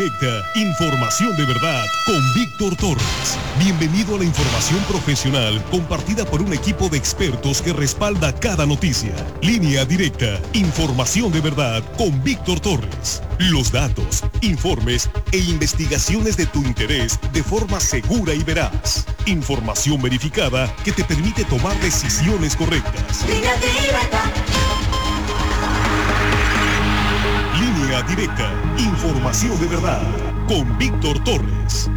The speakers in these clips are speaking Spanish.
Directa, información de verdad con Víctor Torres. Bienvenido a la información profesional compartida por un equipo de expertos que respalda cada noticia. Línea Directa, información de verdad con Víctor Torres. Los datos, informes e investigaciones de tu interés de forma segura y veraz. Información verificada que te permite tomar decisiones correctas. Línea Directa. Línea Directa, información de verdad, con Víctor Torres.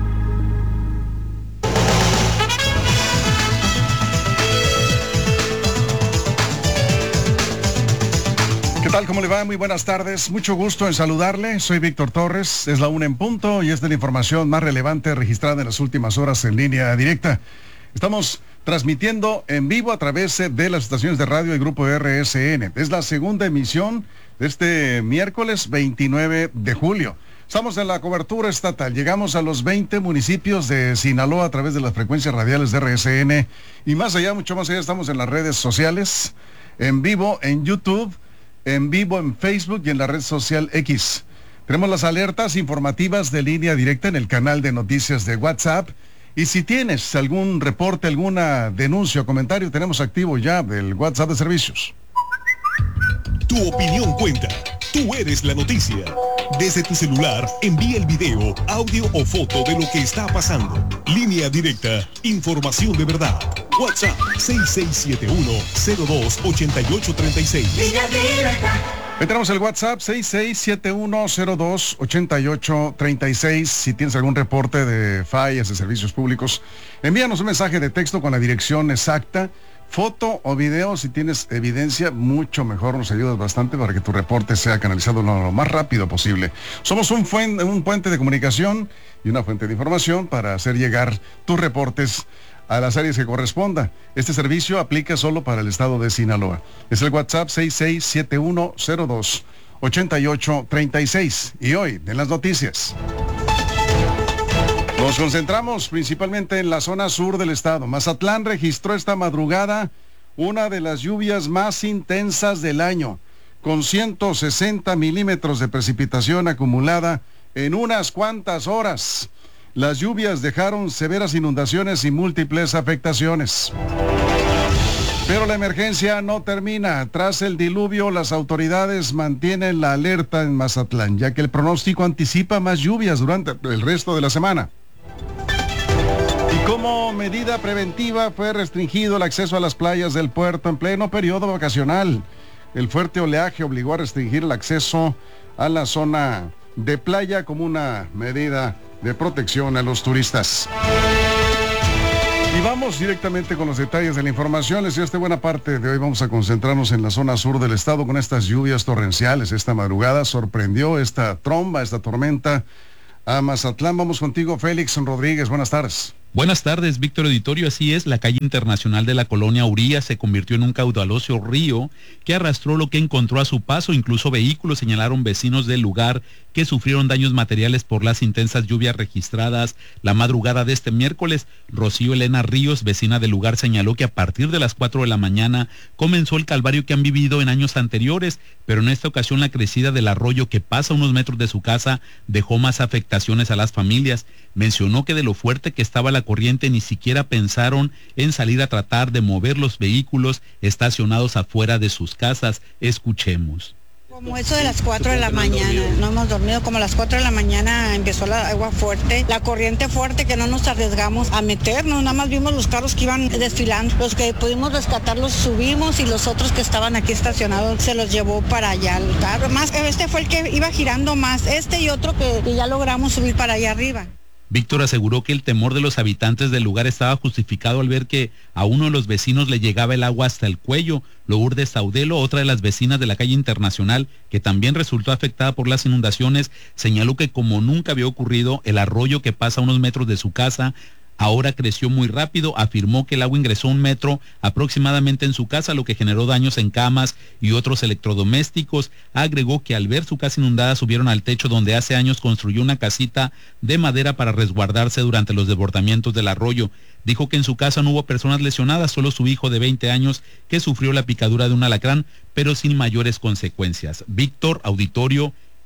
¿Qué tal? ¿Cómo le va? Muy buenas tardes. Mucho gusto en saludarle. Soy Víctor Torres. Es la 1 en punto y es de la información más relevante registrada en las últimas horas en Línea Directa. Estamos transmitiendo en vivo a través de las estaciones de radio del Grupo RSN. Es la segunda emisión de este miércoles 29 de julio. Estamos en la cobertura estatal. Llegamos a los 20 municipios de Sinaloa a través de las frecuencias radiales de RSN. Y más allá, mucho más allá, estamos en las redes sociales, en vivo en YouTube, en vivo en Facebook y en la red social X. Tenemos las alertas informativas de Línea Directa en el canal de noticias de WhatsApp. Y si tienes algún reporte, alguna denuncia o comentario, tenemos activo ya el WhatsApp de servicios. Tu opinión cuenta. Tú eres la noticia. Desde tu celular, envía el video, audio o foto de lo que está pasando. Línea Directa, información de verdad. WhatsApp 6671-028836. Línea Directa. Ahí tenemos el WhatsApp 6671028836. Si tienes algún reporte de fallas de servicios públicos, envíanos un mensaje de texto con la dirección exacta, foto o video. Si tienes evidencia, mucho mejor, nos ayudas bastante para que tu reporte sea canalizado lo más rápido posible. Somos un puente de comunicación y una fuente de información para hacer llegar tus reportes a las áreas que corresponda. Este servicio aplica solo para el estado de Sinaloa. Es el WhatsApp 6671028836. Y hoy, en las noticias, nos concentramos principalmente en la zona sur del estado. Mazatlán registró esta madrugada una de las lluvias más intensas del año, con 160 milímetros de precipitación acumulada en unas cuantas horas. Las lluvias dejaron severas inundaciones y múltiples afectaciones. Pero la emergencia no termina. Tras el diluvio, las autoridades mantienen la alerta en Mazatlán, ya que el pronóstico anticipa más lluvias durante el resto de la semana. Y como medida preventiva fue restringido el acceso a las playas del puerto en pleno periodo vacacional. El fuerte oleaje obligó a restringir el acceso a la zona de playa como una medida de protección a los turistas. Y vamos directamente con los detalles de la información. Les decía, buena parte de hoy vamos a concentrarnos en la zona sur del estado con estas lluvias torrenciales. Esta madrugada sorprendió esta tromba, esta tormenta a Mazatlán. Vamos contigo, Félix Rodríguez. Buenas tardes. Buenas tardes, Víctor Editorio. Así es, la calle internacional de la colonia Uría se convirtió en un caudaloso río que arrastró lo que encontró a su paso. Incluso vehículos, señalaron vecinos del lugar, que sufrieron daños materiales por las intensas lluvias registradas la madrugada de este miércoles. Rocío Elena Ríos, vecina del lugar, señaló que a partir de las 4 de la mañana comenzó el calvario que han vivido en años anteriores, pero en esta ocasión la crecida del arroyo que pasa a unos metros de su casa dejó más afectaciones a las familias. Mencionó que de lo fuerte que estaba la corriente ni siquiera pensaron en salir a tratar de mover los vehículos estacionados afuera de sus casas. Escuchemos. Como eso de las 4 de la mañana, no hemos dormido, como a las 4 de la mañana empezó la agua fuerte, la corriente fuerte, que no nos arriesgamos a meternos, nada más vimos los carros que iban desfilando, los que pudimos rescatar los subimos y los otros que estaban aquí estacionados se los llevó para allá el carro. Más, este fue el que iba girando más, este y otro que ya logramos subir para allá arriba. Víctor aseguró que el temor de los habitantes del lugar estaba justificado al ver que a uno de los vecinos le llegaba el agua hasta el cuello. Lourdes Saudelo, otra de las vecinas de la calle Internacional, que también resultó afectada por las inundaciones, señaló que como nunca había ocurrido, el arroyo que pasa a unos metros de su casa ahora creció muy rápido. Afirmó que el agua ingresó 1 metro aproximadamente en su casa, lo que generó daños en camas y otros electrodomésticos. Agregó que al ver su casa inundada subieron al techo donde hace años construyó una casita de madera para resguardarse durante los desbordamientos del arroyo. Dijo que en su casa no hubo personas lesionadas, solo su hijo de 20 años que sufrió la picadura de un alacrán, pero sin mayores consecuencias. Víctor, auditorio,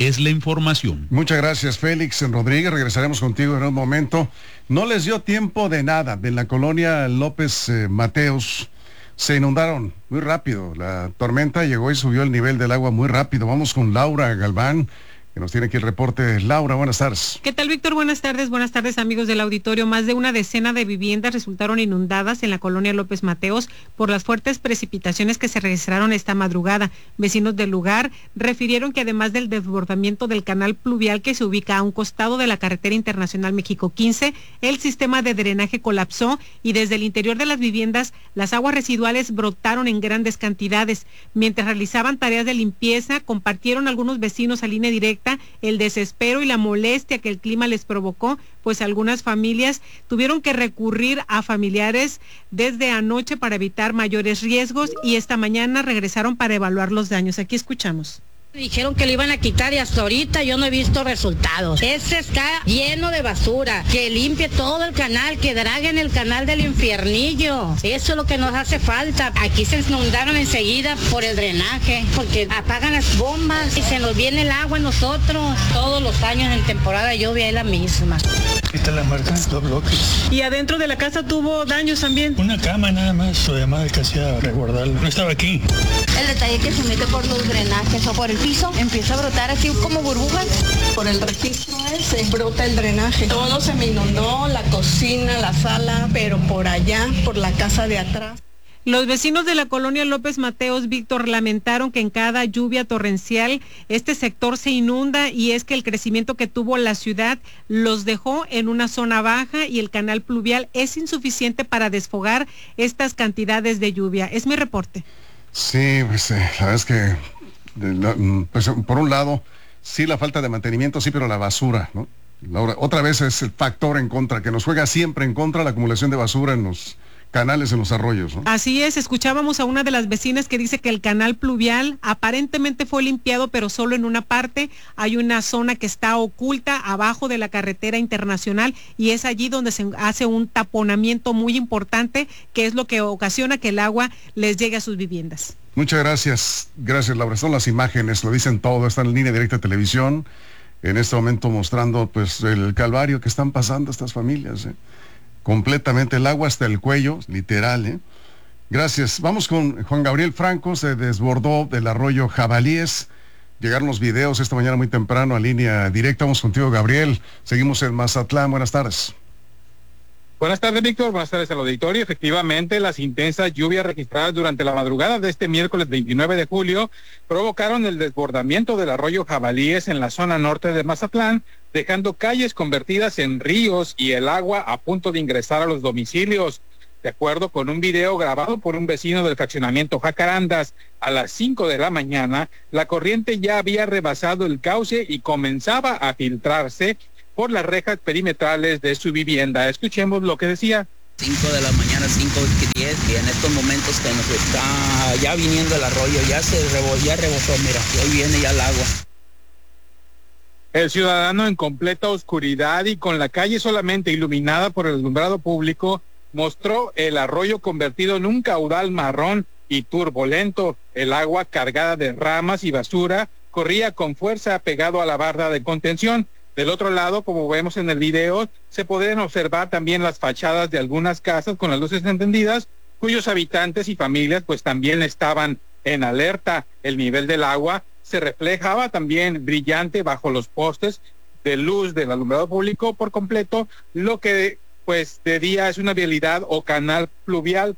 es la información. Muchas gracias, Félix Rodríguez. Regresaremos contigo en un momento. No les dio tiempo de nada. De la colonia López Mateos se inundaron muy rápido. La tormenta llegó y subió el nivel del agua muy rápido. Vamos con Laura Galván, que nos tiene aquí el reporte. Laura, buenas tardes. ¿Qué tal, Víctor? Buenas tardes amigos del auditorio. Más de una decena de viviendas resultaron inundadas en la colonia López Mateos por las fuertes precipitaciones que se registraron esta madrugada. Vecinos del lugar refirieron que además del desbordamiento del canal pluvial que se ubica a un costado de la carretera internacional México 15, el sistema de drenaje colapsó y desde el interior de las viviendas las aguas residuales brotaron en grandes cantidades. Mientras realizaban tareas de limpieza, compartieron algunos vecinos a Línea Directa el desespero y la molestia que el clima les provocó, pues algunas familias tuvieron que recurrir a familiares desde anoche para evitar mayores riesgos y esta mañana regresaron para evaluar los daños. Aquí escuchamos. Dijeron que lo iban a quitar y hasta ahorita yo no he visto resultados. Este está lleno de basura. Que limpie todo el canal, que draguen el canal del infiernillo. Eso es lo que nos hace falta. Aquí se inundaron enseguida por el drenaje, porque apagan las bombas y se nos viene el agua a nosotros. Todos los años en temporada de lluvia es la misma. Esta es la marca, 2 bloques. ¿Y adentro de la casa tuvo daños también? Una cama nada más, lo demás casi a resguardarlo. No estaba aquí. El detalle es que se mete por los drenajes o por el piso, empieza a brotar así como burbujas. Por el registro ese brota el drenaje. Todo se me inundó, la cocina, la sala, pero por allá, por la casa de atrás. Los vecinos de la colonia López Mateos, Víctor, lamentaron que en cada lluvia torrencial este sector se inunda y es que el crecimiento que tuvo la ciudad los dejó en una zona baja y el canal pluvial es insuficiente para desfogar estas cantidades de lluvia. Es mi reporte. Sí, pues la verdad es que, pues, por un lado, sí la falta de mantenimiento, sí, pero la basura, ¿no? Laura, otra vez es el factor en contra, que nos juega siempre en contra la acumulación de basura en los canales, en los arroyos, ¿no? Así es, escuchábamos a una de las vecinas que dice que el canal pluvial aparentemente fue limpiado, pero solo en una parte. Hay una zona que está oculta abajo de la carretera internacional y es allí donde se hace un taponamiento muy importante, que es lo que ocasiona que el agua les llegue a sus viviendas. Muchas gracias, Laura. Son las imágenes, lo dicen todo, están en Línea Directa de Televisión, en este momento mostrando pues el calvario que están pasando estas familias, completamente el agua hasta el cuello, literal, Gracias. Vamos con Juan Gabriel Franco. Se desbordó del arroyo Jabalíes. Llegaron los videos esta mañana muy temprano a Línea Directa. Vamos contigo, Gabriel. Seguimos en Mazatlán. Buenas tardes. Buenas tardes, Víctor. Buenas tardes al auditorio. Efectivamente, las intensas lluvias registradas durante la madrugada de este miércoles 29 de julio provocaron el desbordamiento del arroyo Jabalíes en la zona norte de Mazatlán, dejando calles convertidas en ríos y el agua a punto de ingresar a los domicilios. De acuerdo con un video grabado por un vecino del fraccionamiento Jacarandas, a las 5 de la mañana, la corriente ya había rebasado el cauce y comenzaba a filtrarse por las rejas perimetrales de su vivienda. Escuchemos lo que decía. 5 de la mañana, 5:10, y en estos momentos que nos está ya viniendo el arroyo, ya rebosó, mira, hoy viene ya el agua. El ciudadano en completa oscuridad y con la calle solamente iluminada por el alumbrado público, mostró el arroyo convertido en un caudal marrón y turbulento. El agua cargada de ramas y basura corría con fuerza pegado a la barda de contención. Del otro lado, como vemos en el video, se pueden observar también las fachadas de algunas casas con las luces encendidas, cuyos habitantes y familias pues también estaban en alerta. El nivel del agua se reflejaba también brillante bajo los postes de luz del alumbrado público por completo, lo que pues de día es una vialidad o canal pluvial.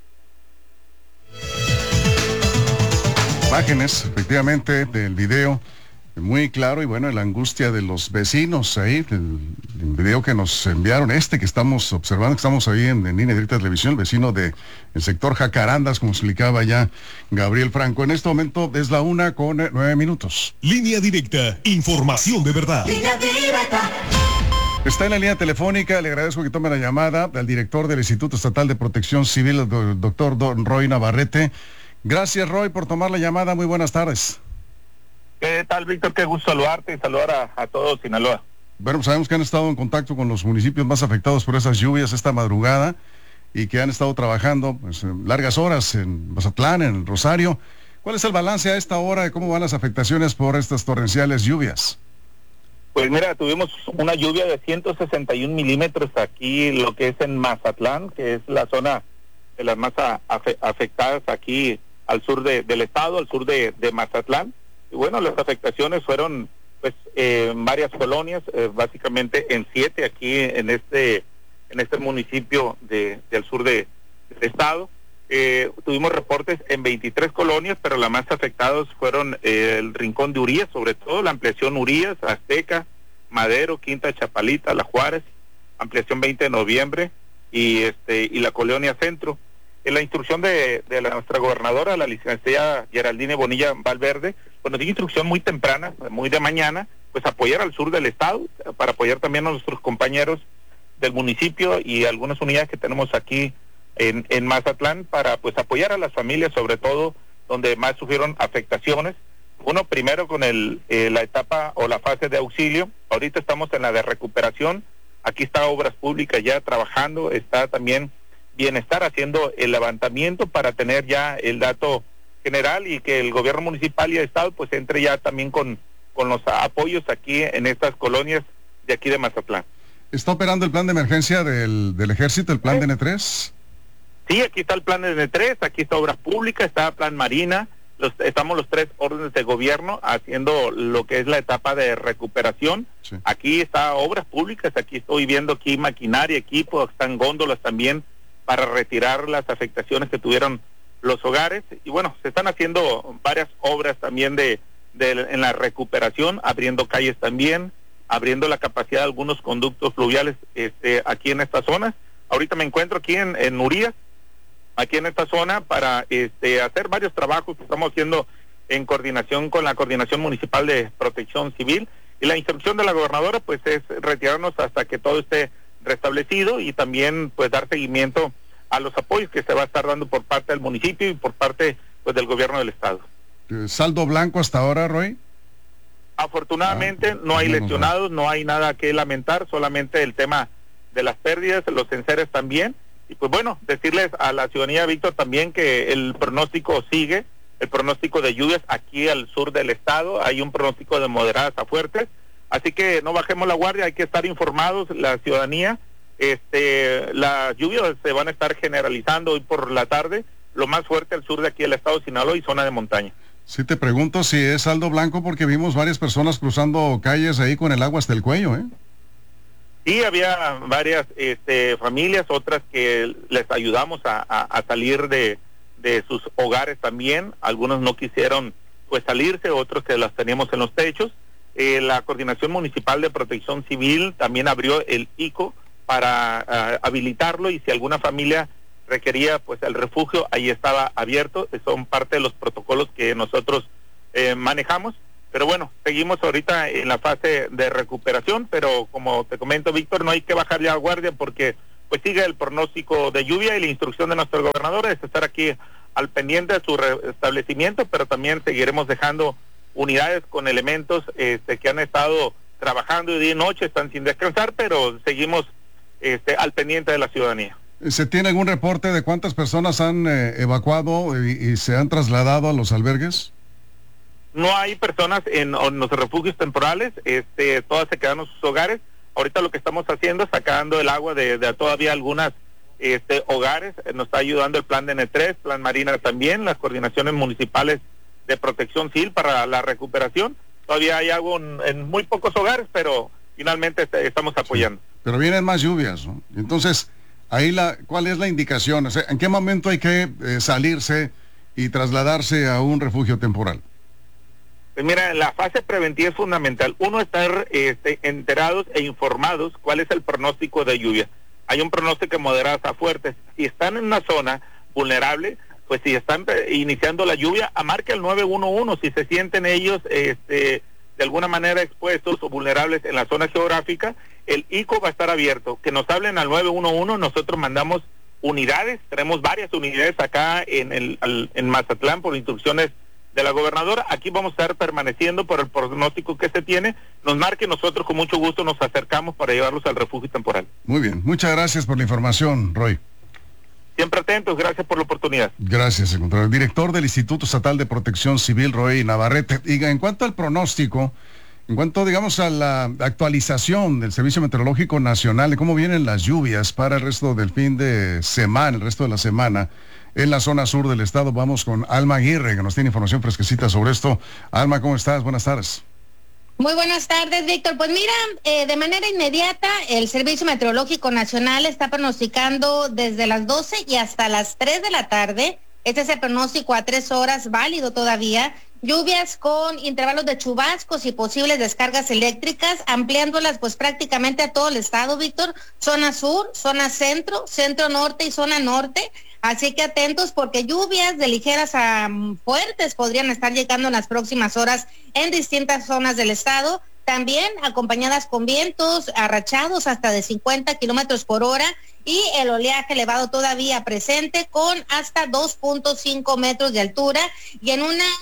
Imágenes, efectivamente, del video, muy claro, y bueno, la angustia de los vecinos ahí, el video que nos enviaron, que estamos observando, que estamos ahí en Línea Directa de Televisión, el vecino del sector Jacarandas, como explicaba ya Gabriel Franco. En este momento es la 1:09. Línea Directa, información de verdad. Línea Directa. Está en la línea telefónica, le agradezco que tome la llamada al director del Instituto Estatal de Protección Civil, el doctor Roy Navarrete. Gracias, Roy, por tomar la llamada. Muy buenas tardes. ¿Qué tal, Víctor? Qué gusto saludarte y saludar a todos Sinaloa. Bueno, sabemos que han estado en contacto con los municipios más afectados por esas lluvias esta madrugada y que han estado trabajando pues, largas horas en Mazatlán, en Rosario. ¿Cuál es el balance a esta hora de cómo van las afectaciones por estas torrenciales lluvias? Pues mira, tuvimos una lluvia de 161 milímetros aquí, lo que es en Mazatlán, que es la zona de las más afectadas aquí al sur del estado, al sur de Mazatlán. Y bueno, las afectaciones fueron pues en varias colonias, básicamente en 7 aquí en este municipio del sur del estado. Tuvimos reportes en 23 colonias, pero las más afectadas fueron el Rincón de Urías, sobre todo la ampliación Urías, Azteca, Madero, Quinta Chapalita, La Juárez, ampliación 20 de noviembre y la colonia Centro. En la instrucción de nuestra gobernadora, la licenciada Geraldine Bonilla Valverde, pues nos dio instrucción muy temprana, muy de mañana, pues apoyar al sur del estado, para apoyar también a nuestros compañeros del municipio y algunas unidades que tenemos aquí en Mazatlán, para pues apoyar a las familias, sobre todo donde más sufrieron afectaciones. Uno, primero con la etapa o la fase de auxilio. Ahorita estamos en la de recuperación. Aquí está Obras Públicas ya trabajando, está también Bienestar haciendo el levantamiento para tener ya el dato general y que el gobierno municipal y el estado pues entre ya también con los apoyos aquí en estas colonias de aquí de Mazatlán. ¿Está operando el plan de emergencia del ejército, el plan de N3? Sí, aquí está el plan de N3, aquí está Obras Públicas, está Plan Marina, estamos los 3 órdenes de gobierno haciendo lo que es la etapa de recuperación. Sí. Aquí está Obras Públicas, aquí estoy viendo aquí maquinaria, equipo, están góndolas también para retirar las afectaciones que tuvieron los hogares. Y bueno, se están haciendo varias obras también en la recuperación, abriendo calles también, abriendo la capacidad de algunos conductos fluviales aquí en esta zona. Ahorita me encuentro aquí en Urías, aquí en esta zona, para hacer varios trabajos que estamos haciendo en coordinación con la Coordinación Municipal de Protección Civil. Y la instrucción de la gobernadora pues es retirarnos hasta que todo esté restablecido y también pues dar seguimiento a los apoyos que se va a estar dando por parte del municipio y por parte pues del gobierno del estado. ¿Saldo blanco hasta ahora, Roy? Afortunadamente no hay lesionados, no hay nada que lamentar, solamente el tema de las pérdidas, los enseres también. Y pues bueno, decirles a la ciudadanía, Víctor, también que el pronóstico sigue, el pronóstico de lluvias aquí al sur del estado, hay un pronóstico de moderadas a fuertes. Así que no bajemos la guardia, hay que estar informados, la ciudadanía. Las lluvias se van a estar generalizando hoy por la tarde, lo más fuerte al sur de aquí del estado de Sinaloa y zona de montaña. Sí, te pregunto si es saldo blanco porque vimos varias personas cruzando calles ahí con el agua hasta el cuello, ¿eh? Sí, había varias familias, otras que les ayudamos a salir de sus hogares también. Algunos no quisieron pues salirse, otros que las teníamos en los techos. La Coordinación Municipal de Protección Civil también abrió el ICO para habilitarlo y si alguna familia requería pues el refugio, ahí estaba abierto. Son parte de los protocolos que nosotros manejamos. Pero bueno, seguimos ahorita en la fase de recuperación, pero como te comento, Víctor, no hay que bajar ya la guardia porque pues sigue el pronóstico de lluvia y la instrucción de nuestro gobernador es estar aquí al pendiente de su restablecimiento, pero también seguiremos dejando unidades con elementos que han estado trabajando día y noche, están sin descansar, pero seguimos al pendiente de la ciudadanía. ¿Se tiene algún reporte de cuántas personas han evacuado y se han trasladado a los albergues? No hay personas en los refugios temporales, todas se quedaron en sus hogares. Ahorita lo que estamos haciendo es sacando el agua de todavía algunas hogares. Nos está ayudando el plan de N3, plan Marina también, las coordinaciones municipales de protección civil para la recuperación. Todavía hay agua en muy pocos hogares, pero finalmente estamos apoyando. Sí, pero vienen más lluvias, ¿no? Entonces, ahí ¿cuál es la indicación? O sea, ¿en qué momento hay que salirse y trasladarse a un refugio temporal? Pues mira, la fase preventiva es fundamental. Uno, estar enterados e informados cuál es el pronóstico de lluvia. Hay un pronóstico de moderadas a fuertes. Si están en una zona vulnerable, pues si están iniciando la lluvia, marque el 911. Si se sienten ellos de alguna manera expuestos o vulnerables en la zona geográfica, el ICO va a estar abierto. Que nos hablen al 911, nosotros mandamos unidades, tenemos varias unidades acá en Mazatlán por instrucciones de la gobernadora. Aquí vamos a estar permaneciendo por el pronóstico que se tiene. Nos marque, nosotros con mucho gusto nos acercamos para llevarlos al refugio temporal. Muy bien, muchas gracias por la información, Roy. siempre atentos, gracias por la oportunidad. Gracias, el director del Instituto Estatal de Protección Civil, Roy Navarrete. Y en cuanto al pronóstico, en cuanto, digamos, a la actualización del Servicio Meteorológico Nacional, de cómo vienen las lluvias para el resto del fin de semana, el resto de la semana, en la zona sur del estado, vamos con Alma Aguirre, que nos tiene información fresquecita sobre esto. Alma, ¿cómo estás? Buenas tardes. Muy buenas tardes, Víctor. Pues mira, de manera inmediata, el Servicio Meteorológico Nacional está pronosticando desde las 12 y hasta las 3 de la tarde. Este es el pronóstico a 3 horas, válido todavía. Lluvias con intervalos de chubascos y posibles descargas eléctricas, ampliándolas pues prácticamente a todo el estado, Víctor. Zona sur, zona centro, centro norte y zona norte. Así que atentos porque lluvias de ligeras a fuertes podrían estar llegando en las próximas horas en distintas zonas del estado, también acompañadas con vientos arrachados hasta de 50 kilómetros por hora y el oleaje elevado todavía presente con hasta 2.5 metros de altura y en una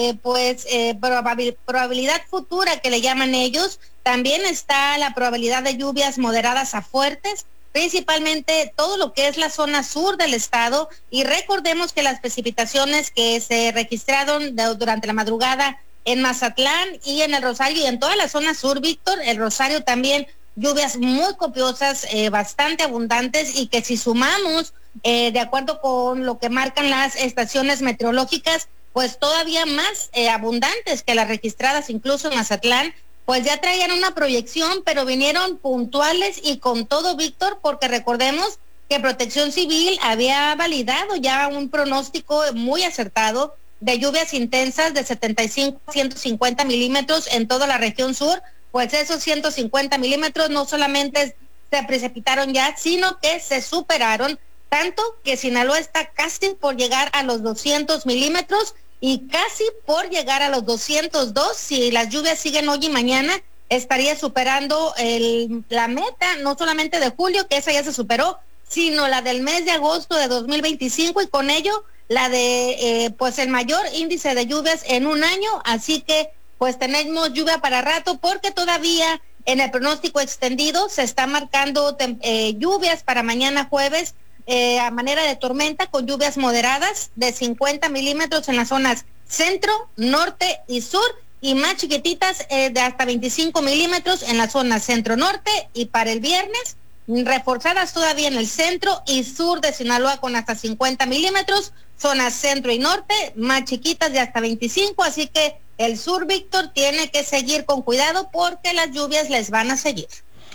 probabilidad futura que le llaman ellos, también está la probabilidad de lluvias moderadas a fuertes, principalmente todo lo que es la zona sur del estado, y recordemos que las precipitaciones que se registraron durante la madrugada en Mazatlán y en el Rosario y en toda la zona sur, Víctor, el Rosario también, lluvias muy copiosas, bastante abundantes, y que si sumamos, de acuerdo con lo que marcan las estaciones meteorológicas, pues todavía más abundantes que las registradas incluso en Mazatlán, pues ya traían una proyección, pero vinieron puntuales y con todo, Víctor, porque recordemos que Protección Civil había validado ya un pronóstico muy acertado de lluvias intensas de 75 a 150 milímetros en toda la región sur. Pues esos 150 milímetros no solamente se precipitaron ya, sino que se superaron, tanto que Sinaloa está casi por llegar a los 200 milímetros y casi por llegar a los 202, si las lluvias siguen hoy y mañana, estaría superando la meta, no solamente de julio, que esa ya se superó, sino la del mes de agosto de 2025, y con ello la de pues el mayor índice de lluvias en un año. Así que pues tenemos lluvia para rato, porque todavía en el pronóstico extendido se está marcando lluvias para mañana jueves, a manera de tormenta, con lluvias moderadas de 50 milímetros en las zonas centro, norte y sur, y más chiquititas de hasta 25 milímetros en la zona centro-norte, y para el viernes reforzadas todavía en el centro y sur de Sinaloa con hasta 50 milímetros, zonas centro y norte más chiquitas de hasta 25, así que el sur, Víctor, tiene que seguir con cuidado porque las lluvias les van a seguir.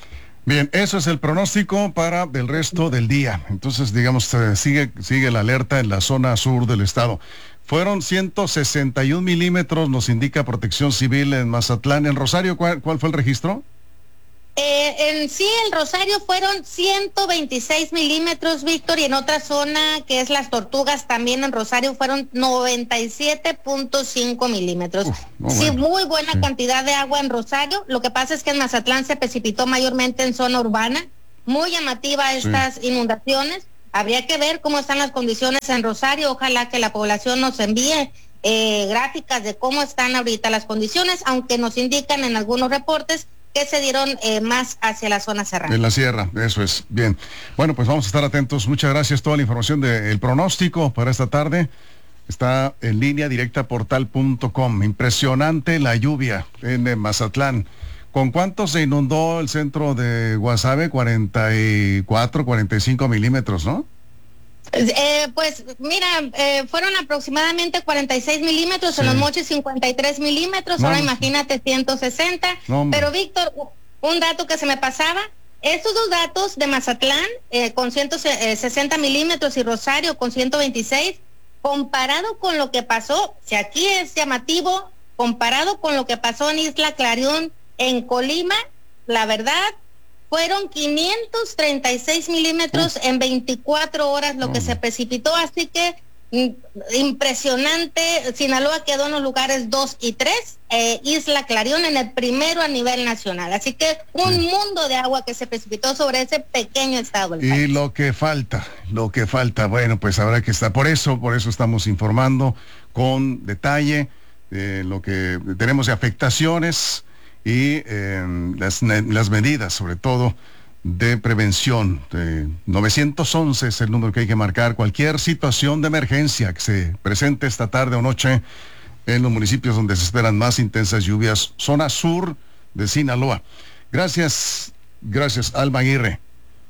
Bien, eso es el pronóstico para el resto del día. Entonces, digamos, sigue la alerta en la zona sur del estado. Fueron 161 milímetros, nos indica Protección Civil en Mazatlán. ¿En Rosario cuál fue el registro? En sí, el Rosario fueron 126 milímetros, Víctor, y en otra zona, que es Las Tortugas, también en Rosario fueron 97.5 milímetros. Sí, muy buena cantidad de agua en Rosario. Lo que pasa es que en Mazatlán se precipitó mayormente en zona urbana. Muy llamativa estas inundaciones. Habría que ver cómo están las condiciones en Rosario. Ojalá que la población nos envíe gráficas de cómo están ahorita las condiciones, aunque nos indican en algunos reportes que se dieron más hacia la zona serrana. En la sierra, eso es. Bien. Bueno, pues vamos a estar atentos. Muchas gracias. Toda la información del pronóstico para esta tarde está en línea directa portal.com. Impresionante la lluvia en Mazatlán. ¿Con cuánto se inundó el centro de Guasave? 44, 45 milímetros, ¿no? Pues mira, fueron aproximadamente 46 milímetros, en Los Mochis 53 milímetros, ahora imagínate 160, pero Víctor, un dato que se me pasaba, estos dos datos de Mazatlán con 160 milímetros y Rosario con 126, comparado con lo que pasó, si aquí es llamativo, comparado con lo que pasó en Isla Clarión, en Colima, la verdad, fueron 536 milímetros en 24 horas lo que se precipitó, así que impresionante. Sinaloa quedó en los lugares 2 y 3, Isla Clarión en el primero a nivel nacional, así que un mundo de agua que se precipitó sobre ese pequeño estado del país. Y lo que falta, bueno, pues habrá que estar, por eso estamos informando con detalle lo que tenemos de afectaciones y las medidas, sobre todo de prevención. 911 es el número que hay que marcar. Cualquier situación de emergencia que se presente esta tarde o noche en los municipios donde se esperan más intensas lluvias, zona sur de Sinaloa. Gracias, Alma Aguirre.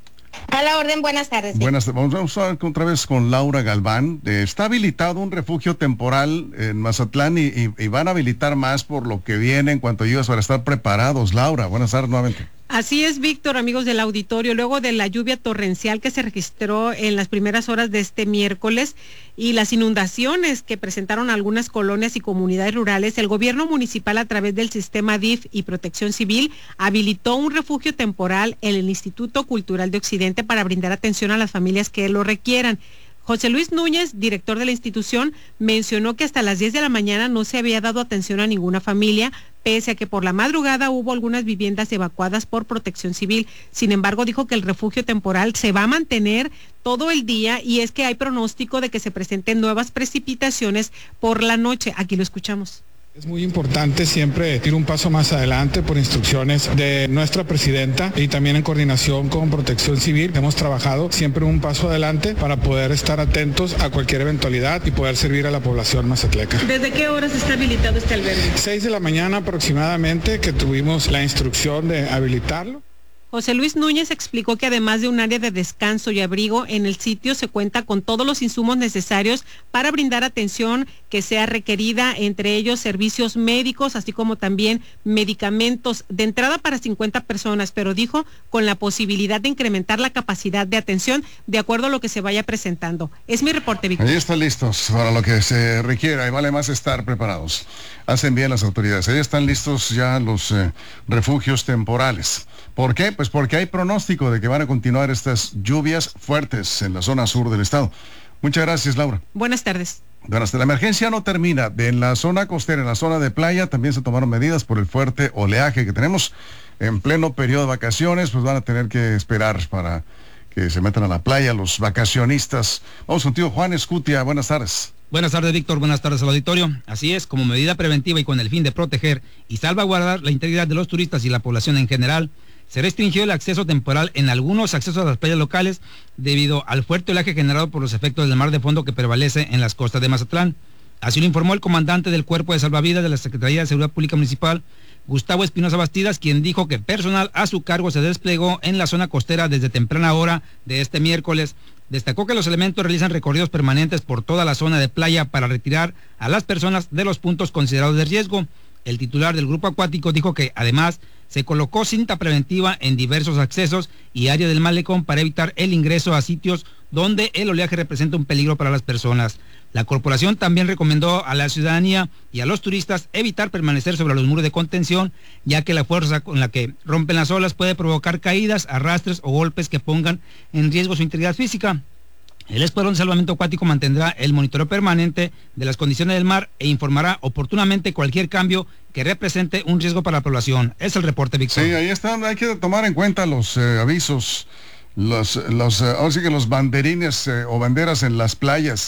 A la orden, buenas tardes. Buenas tardes. Vamos a hablar otra vez con Laura Galván. Está habilitado un refugio temporal en Mazatlán y van a habilitar más por lo que viene en cuanto a lluvias para estar preparados. Laura, buenas tardes nuevamente. Así es, Víctor, amigos del auditorio, luego de la lluvia torrencial que se registró en las primeras horas de este miércoles y las inundaciones que presentaron algunas colonias y comunidades rurales, el gobierno municipal a través del sistema DIF y Protección Civil habilitó un refugio temporal en el Instituto Cultural de Occidente para brindar atención a las familias que lo requieran. José Luis Núñez, director de la institución, mencionó que hasta las 10 de la mañana no se había dado atención a ninguna familia, pese a que por la madrugada hubo algunas viviendas evacuadas por Protección Civil. Sin embargo, dijo que el refugio temporal se va a mantener todo el día y es que hay pronóstico de que se presenten nuevas precipitaciones por la noche. Aquí lo escuchamos. Es muy importante siempre ir un paso más adelante por instrucciones de nuestra presidenta y también en coordinación con Protección Civil. Hemos trabajado siempre un paso adelante para poder estar atentos a cualquier eventualidad y poder servir a la población mazatleca. ¿Desde qué horas está habilitado este albergue? 6 de la mañana aproximadamente que tuvimos la instrucción de habilitarlo. José Luis Núñez explicó que además de un área de descanso y abrigo, en el sitio se cuenta con todos los insumos necesarios para brindar atención que sea requerida, entre ellos servicios médicos, así como también medicamentos de entrada para 50 personas, pero dijo con la posibilidad de incrementar la capacidad de atención de acuerdo a lo que se vaya presentando. Es mi reporte, Víctor. Ahí están listos para lo que se requiera y vale más estar preparados. Hacen bien las autoridades. Ahí están listos ya los refugios temporales. ¿Por qué? Pues porque hay pronóstico de que van a continuar estas lluvias fuertes en la zona sur del estado. Muchas gracias, Laura. Buenas tardes. Buenas tardes. La emergencia no termina. En la zona costera, en la zona de playa, también se tomaron medidas por el fuerte oleaje que tenemos en pleno periodo de vacaciones. Pues van a tener que esperar para que se metan a la playa los vacacionistas. Vamos contigo, Juan Escutia. Buenas tardes. Buenas tardes, Víctor. Buenas tardes al auditorio. Así es, como medida preventiva y con el fin de proteger y salvaguardar la integridad de los turistas y la población en general, se restringió el acceso temporal en algunos accesos a las playas locales debido al fuerte oleaje generado por los efectos del mar de fondo que prevalece en las costas de Mazatlán. Así lo informó el comandante del Cuerpo de Salvavidas de la Secretaría de Seguridad Pública Municipal, Gustavo Espinosa Bastidas, quien dijo que personal a su cargo se desplegó en la zona costera desde temprana hora de este miércoles. Destacó que los elementos realizan recorridos permanentes por toda la zona de playa para retirar a las personas de los puntos considerados de riesgo. El titular del grupo acuático dijo que además se colocó cinta preventiva en diversos accesos y áreas del malecón para evitar el ingreso a sitios donde el oleaje representa un peligro para las personas. La corporación también recomendó a la ciudadanía y a los turistas evitar permanecer sobre los muros de contención, ya que la fuerza con la que rompen las olas puede provocar caídas, arrastres o golpes que pongan en riesgo su integridad física. El Escuadrón de Salvamento Acuático mantendrá el monitoreo permanente de las condiciones del mar e informará oportunamente cualquier cambio que represente un riesgo para la población. Es el reporte, Víctor. Sí, ahí están, hay que tomar en cuenta los avisos, ahora sí que los banderines o banderas en las playas.